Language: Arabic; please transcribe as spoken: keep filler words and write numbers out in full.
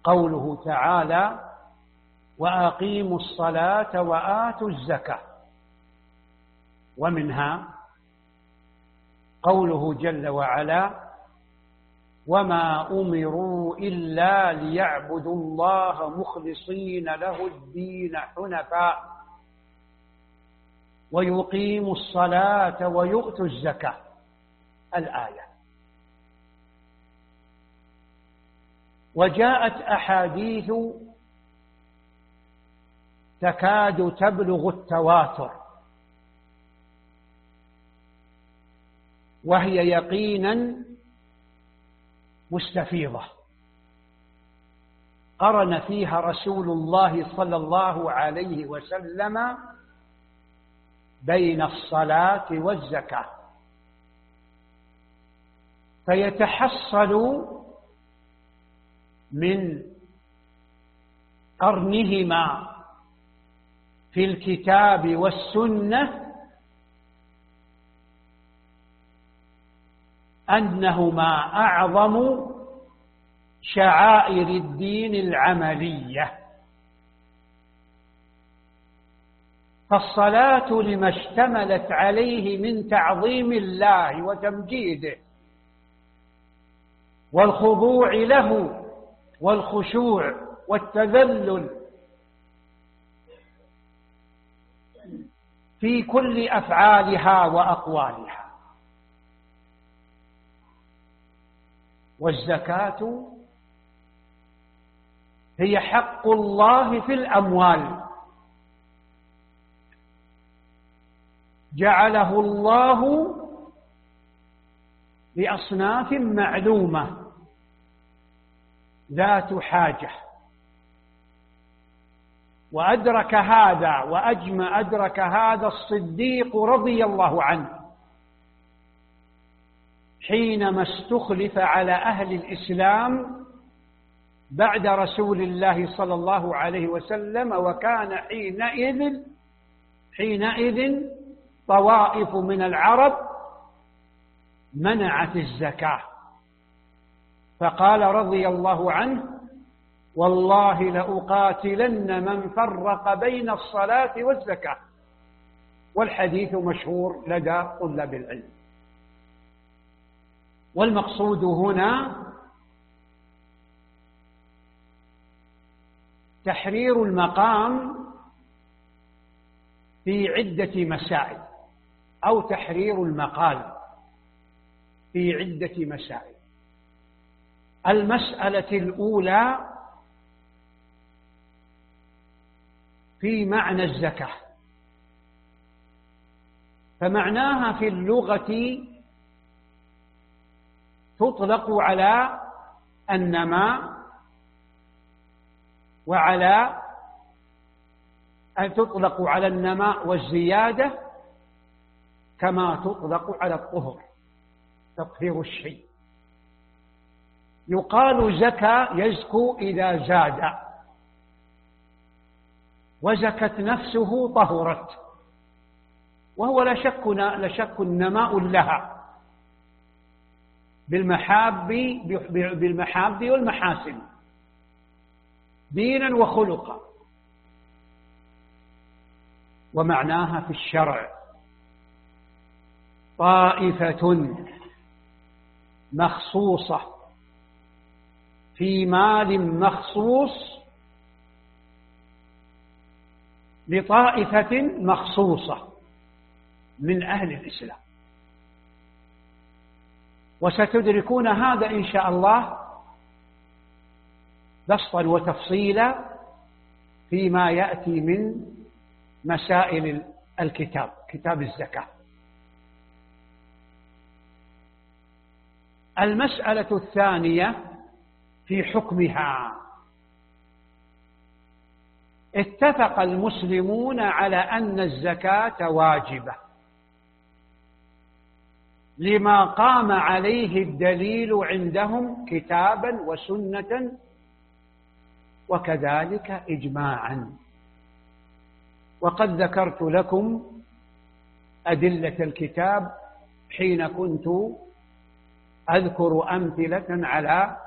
قوله تعالى: وأقيموا الصلاة وآتوا الزكاة. ومنها قوله جل وعلا: وما أمروا إلا ليعبدوا الله مخلصين له الدين حنفاء ويقيموا الصلاة ويؤتوا الزكاة. الآية. وجاءت أحاديث تكاد تبلغ التواتر، وهي يقينا مستفيضة قرن فيها رسول الله صلى الله عليه وسلم بين الصلاة والزكاة، فيتحصل من قرنهما في الكتاب والسنة أنهما أعظم شعائر الدين العملية. فالصلاة لما اشتملت عليه من تعظيم الله وتمجيده والخضوع له والخشوع والتذلل في كل أفعالها وأقوالها. والزكاة هي حق الله في الأموال، جعله الله لأصناف معلومة ذات حاجة، وأدرك هذا وأجمع أدرك هذا الصديق رضي الله عنه حينما استخلف على أهل الإسلام بعد رسول الله صلى الله عليه وسلم، وكان حينئذ حينئذ طوائف من العرب منعت الزكاة، فقال رضي الله عنه: والله لأقاتلن من فرق بين الصلاة والزكاة. والحديث مشهور لدى طلاب العلم. والمقصود هنا تحرير المقام في عدة مسائل، أو تحرير المقال في عدة مسائل. المسألة الأولى في معنى الزكاة، فمعناها في اللغة تطلق على النماء وعلى أن تطلق على النماء والزيادة، كما تطلق على الطهر تطهير الشيء. يقال زكى يزكو إذا زاد، وزكت نفسه طهرت، وهو لا شك لا شك النماء لها بالمحاب بالمحاب والمحاسن دينا وخلقا. ومعناها في الشرع طائفة مخصوصة في مال مخصوص لطائفة مخصوصة من أهل الإسلام. وستدركون هذا إن شاء الله بسطا وتفصيلا فيما يأتي من مسائل الكتاب، كتاب الزكاة. المسألة الثانية في حكمها. اتفق المسلمون على أن الزكاة واجبة لما قام عليه الدليل عندهم كتابا وسنة، وكذلك إجماعا. وقد ذكرت لكم أدلة الكتاب حين كنت أذكر أمثلة على